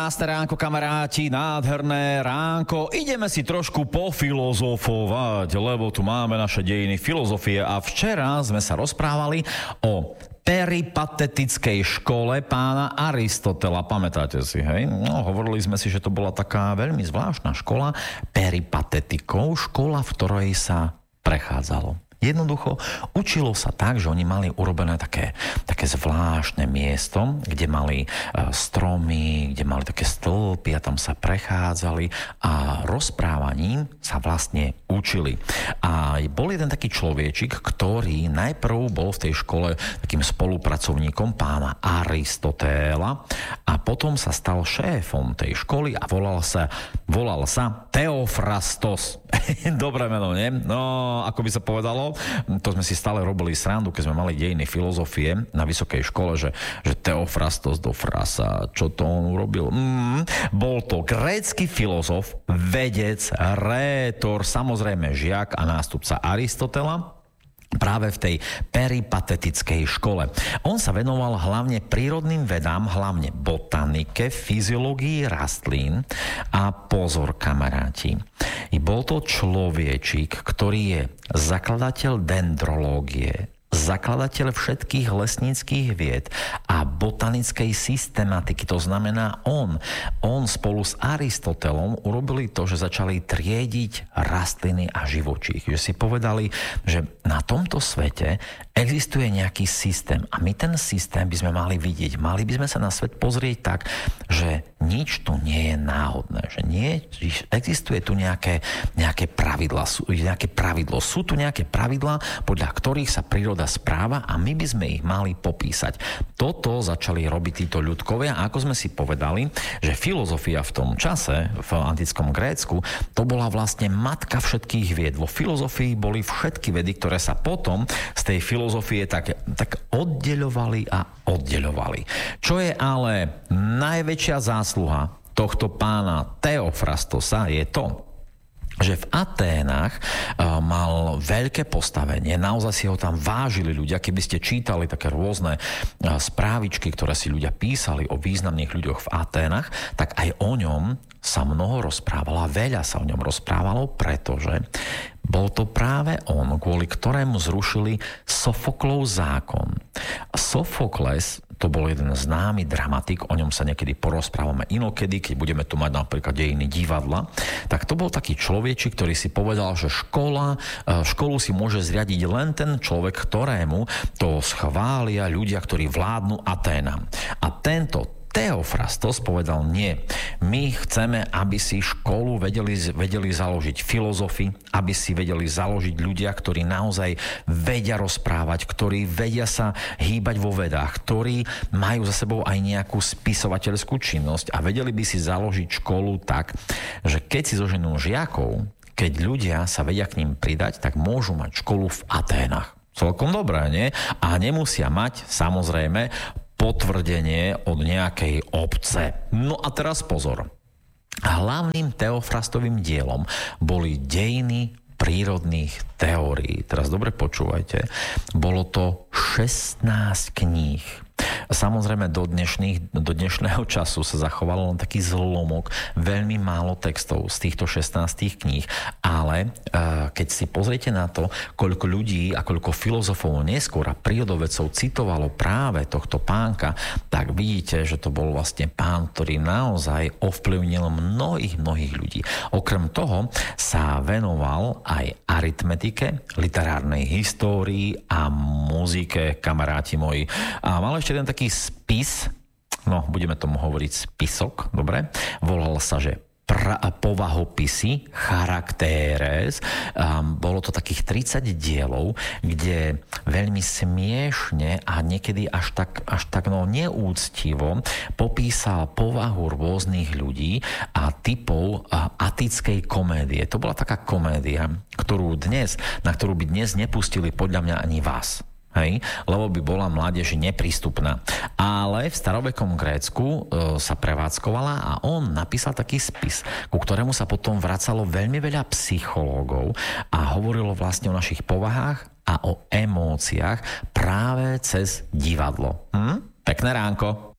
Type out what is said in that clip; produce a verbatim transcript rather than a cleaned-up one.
Krásne ránko, kamaráti, nádherné ránko. Ideme si trošku pofilozofovať, lebo tu máme naše dejiny filozofie a včera sme sa rozprávali o peripatetickej škole pána Aristotela. Pamätáte si, hej? No, hovorili sme si, že to bola taká veľmi zvláštna škola peripatetikou, škola, v ktorej sa prechádzalo. Jednoducho učilo sa tak, že oni mali urobené také, také zvláštne miesto, kde mali stromy, kde mali také stĺpy a tam sa prechádzali a rozprávaním sa vlastne učili. A bol jeden taký človečik, ktorý najprv bol v tej škole takým spolupracovníkom pána Aristotéla a potom sa stal šéfom tej školy a volal sa, volal sa Theophrastos. Dobré meno, nie? No, ako by sa povedalo, to sme si stále robili srandu, keď sme mali dejiny filozofie na vysokej škole, že, že Theophrastos do frasa, čo to on urobil? Mm, bol to grécky filozof, vedec, rétor, samozrejme žiak a nástupca Aristotela, práve v tej peripatetickej škole. On sa venoval hlavne prírodným vedám, hlavne botanike, fyziológii rastlín a pozor, kamaráti. I bol to človečík, ktorý je zakladateľ dendrológie, zakladateľ všetkých lesníckych vied a botanickej systematiky. To znamená, on, on spolu s Aristotelom urobili to, že začali triediť rastliny a živočích. Že si povedali, že na tomto svete existuje nejaký systém a my ten systém by sme mali vidieť. Mali by sme sa na svet pozrieť tak, že nič tu nie je náhodné, že nie, existuje tu nejaké, nejaké pravidla, sú, nejaké pravidlo. Sú tu nejaké pravidlá, podľa ktorých sa príroda správa a my by sme ich mali popísať. Toto začali robiť títo ľudkovia a ako sme si povedali, že filozofia v tom čase, v antickom Grécku, to bola vlastne matka všetkých vied. Vo filozofii boli všetky vedy, ktoré sa potom z tej filozofie tak, tak oddeľovali a oddeľovali. Čo je ale najväčšia zásluha tohto pána Theophrastosa je to, že v Aténach uh, mal veľké postavenie, naozaj si ho tam vážili ľudia. Keby ste čítali také rôzne uh, správičky, ktoré si ľudia písali o významných ľuďoch v Aténach, tak aj o ňom sa mnoho rozprávalo a veľa sa o ňom rozprávalo, pretože bol to práve on, kvôli ktorému zrušili Sofoklov zákon. Sofokles, to bol jeden známy dramatik, o ňom sa niekedy porozprávame inokedy, keď budeme tu mať napríklad dejiny divadla, tak to bol taký človečik, ktorý si povedal, že škola, školu si môže zriadiť len ten človek, ktorému to schvália ľudia, ktorí vládnu Aténam. A tento Theophrastos povedal nie. My chceme, aby si školu vedeli, vedeli založiť filozofi, aby si vedeli založiť ľudia, ktorí naozaj vedia rozprávať, ktorí vedia sa hýbať vo vedách, ktorí majú za sebou aj nejakú spisovateľskú činnosť a vedeli by si založiť školu tak, že keď si zoženú žiakov, keď ľudia sa vedia k ním pridať, tak môžu mať školu v Aténach. Celkom dobré, nie? A nemusia mať, samozrejme, potvrdenie od nejakej obce. No a teraz pozor. Hlavným Theophrastovým dielom boli dejiny prírodných teórií. Teraz dobre počúvajte. Bolo to šestnásť kníh. Samozrejme do, dnešných, do dnešného času sa zachovalo len taký zlomok, veľmi málo textov z týchto šestnástich kníh, ale uh, keď si pozriete na to, koľko ľudí a koľko filozofov neskôr a prírodovedcov citovalo práve tohto pánka, tak vidíte, že to bol vlastne pán, ktorý naozaj ovplyvnil mnohých, mnohých ľudí. Okrem toho sa venoval aj aritmetike, literárnej histórii a muzike, kamaráti moji. A mal ešte jeden taký spis, no budeme tomu hovoriť spisok, dobre? Volal sa, že pra, povahopisy, charakteres. Um, bolo to takých tridsať dielov, kde veľmi smiešne a niekedy až tak, až tak no, neúctivo popísal povahu rôznych ľudí a typov uh, atickej komédie. To bola taká komédia, ktorú dnes, na ktorú by dnes nepustili podľa mňa ani vás. Hej, lebo by bola mládež neprístupná. Ale v starovekom Grécku e, sa prevádzkovala a on napísal taký spis, ku ktorému sa potom vracalo veľmi veľa psychológov a hovorilo vlastne o našich povahách a o emóciách práve cez divadlo. Hm? Pekné ránko.